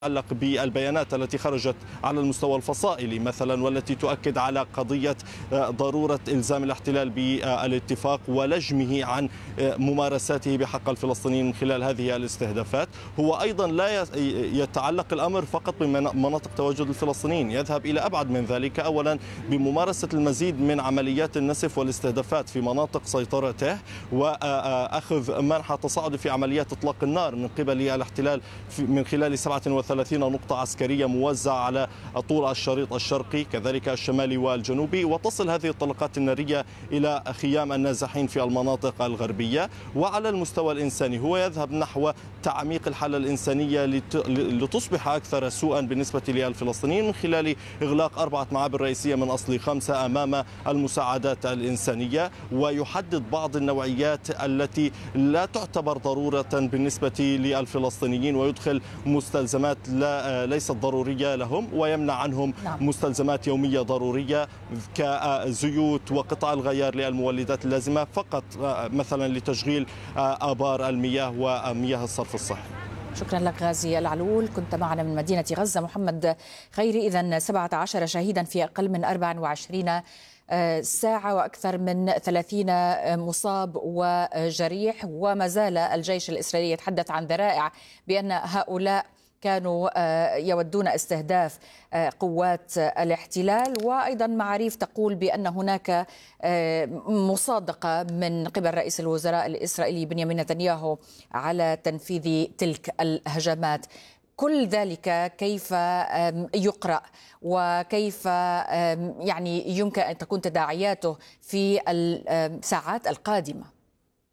يتعلق بالبيانات التي خرجت على المستوى الفصائلي مثلا، والتي تؤكد على قضية ضرورة إلزام الاحتلال بالاتفاق ولجمه عن ممارساته بحق الفلسطينيين من خلال هذه الاستهدافات. هو أيضا لا يتعلق الأمر فقط بمناطق تواجد الفلسطينيين، يذهب إلى أبعد من ذلك، أولا بممارسة المزيد من عمليات النسف والاستهدافات في مناطق سيطرته، وأخذ منحى تصاعدي في عمليات إطلاق النار من قبل الاحتلال من خلال 37 نقطة عسكرية موزعة على طول الشريط الشرقي كذلك الشمالي والجنوبي، وتصل هذه الطلقات النارية إلى خيام النازحين في المناطق الغربية. وعلى المستوى الإنساني هو يذهب نحو تعميق الحالة الإنسانية لتصبح أكثر سوءا بالنسبة للفلسطينيين من خلال إغلاق 4 معابر رئيسية من أصل 5 أمام المساعدات الإنسانية، ويحدد بعض النوعيات التي لا تعتبر ضرورة بالنسبة للفلسطينيين، ويدخل مستلزمات ليست ضرورية لهم، ويمنع عنهم مستلزمات يومية ضرورية كزيوت وقطع الغيار للمولدات اللازمة فقط مثلا لتشغيل آبار المياه ومياه الصرف الصحي. شكرا لك غازي العلول، كنت معنا من مدينة غزة. محمد خيري، إذن 17 شهيدا في أقل من 24 ساعة وأكثر من 30 مصاب وجريح، وما زال الجيش الإسرائيلي يتحدث عن ذرائع بأن هؤلاء كانوا يودون استهداف قوات الاحتلال، وأيضا معاريف تقول بأن هناك مصادقة من قبل رئيس الوزراء الإسرائيلي بنيامين نتنياهو على تنفيذ تلك الهجمات. كل ذلك كيف يقرأ وكيف يعني يمكن أن تكون تداعياته في الساعات القادمة؟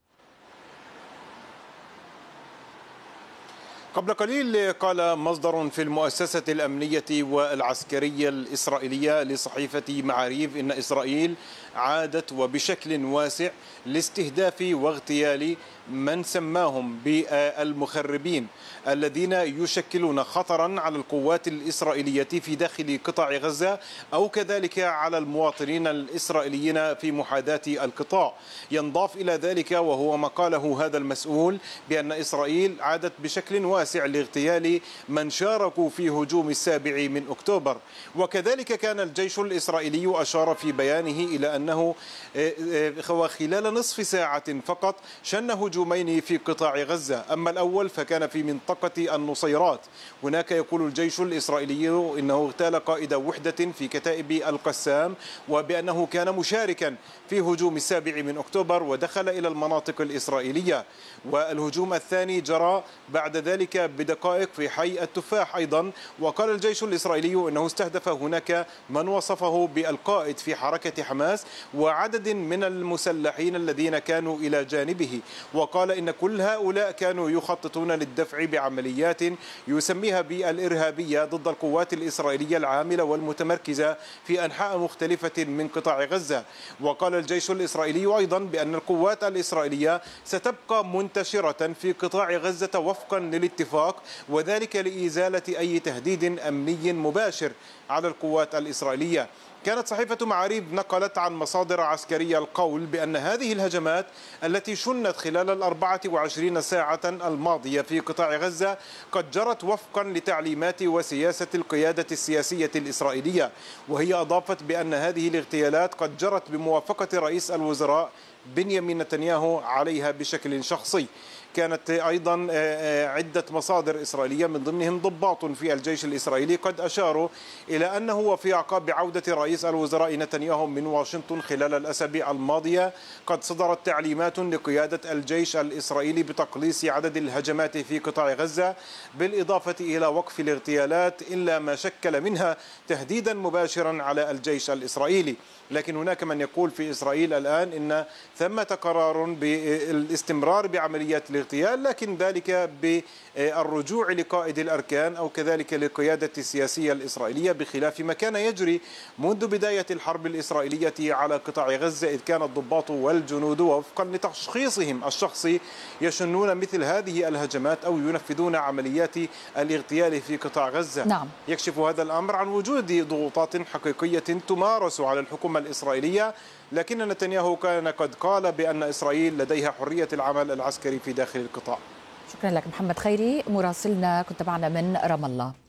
قبل قليل قال مصدر في المؤسسة الأمنية والعسكرية الإسرائيلية لصحيفة معاريف إن إسرائيل عادت وبشكل واسع لاستهداف واغتيال من سماهم بالمخربين الذين يشكلون خطرا على القوات الإسرائيلية في داخل قطاع غزة، أو كذلك على المواطنين الإسرائيليين في محاذاة القطاع. ينضاف إلى ذلك وهو ما قاله هذا المسؤول بأن إسرائيل عادت بشكل واسع لاغتيال من شاركوا في هجوم 7 أكتوبر. وكذلك كان الجيش الإسرائيلي أشار في بيانه إلى أنه خلال نصف ساعة فقط شن هجومين في قطاع غزة. أما الأول فكان في منطقة النصيرات، هناك يقول الجيش الإسرائيلي إنه اغتال قائد وحدة في كتائب القسام، وبأنه كان مشاركا في هجوم 7 أكتوبر ودخل إلى المناطق الإسرائيلية. والهجوم الثاني جرى بعد ذلك بدقائق في حي التفاح أيضا، وقال الجيش الإسرائيلي أنه استهدف هناك من وصفه بالقائد في حركة حماس وعدد من المسلحين الذين كانوا إلى جانبه، وقال إن كل هؤلاء كانوا يخططون للدفع بعمليات يسميها بالإرهابية ضد القوات الإسرائيلية العاملة والمتمركزة في أنحاء مختلفة من قطاع غزة. وقال الجيش الإسرائيلي أيضا بأن القوات الإسرائيلية ستبقى منتشرة في قطاع غزة وفقا للاتفاق، وذلك لإزالة أي تهديد أمني مباشر على القوات الإسرائيلية. كانت صحيفة معاريف نقلت عن مصادر عسكرية القول بأن هذه الهجمات التي شنت خلال 24 ساعة الماضية في قطاع غزة قد جرت وفقا لتعليمات وسياسة القيادة السياسية الإسرائيلية، وهي أضافت بأن هذه الاغتيالات قد جرت بموافقة رئيس الوزراء بنيامين نتنياهو عليها بشكل شخصي. كانت أيضا عدة مصادر إسرائيلية من ضمنهم ضباط في الجيش الإسرائيلي قد أشاروا إلى أنه وفي أعقاب عودة رئيس الوزراء نتنياهو من واشنطن خلال الأسابيع الماضية قد صدرت تعليمات لقيادة الجيش الإسرائيلي بتقليص عدد الهجمات في قطاع غزة، بالإضافة إلى وقف الاغتيالات إلا ما شكل منها تهديدا مباشرا على الجيش الإسرائيلي. لكن هناك من يقول في إسرائيل الآن إن ثمة قرار بالاستمرار بعمليات الاغتيال، لكن ذلك بالرجوع لقائد الأركان أو كذلك للقيادة السياسية الإسرائيلية، بخلاف ما كان يجري منذ بداية الحرب الإسرائيلية على قطاع غزة، إذ كان الضباط والجنود وفقا لتشخيصهم الشخصي يشنون مثل هذه الهجمات أو ينفذون عمليات الاغتيال في قطاع غزة. نعم. يكشف هذا الأمر عن وجود ضغوطات حقيقية تمارس على الحكومة الإسرائيلية، لكن نتنياهو كان قد قال بأن إسرائيل لديها حرية العمل العسكري في داخل القطاع. شكرا لك محمد خيري مراسلنا، كنت معنا من رام الله.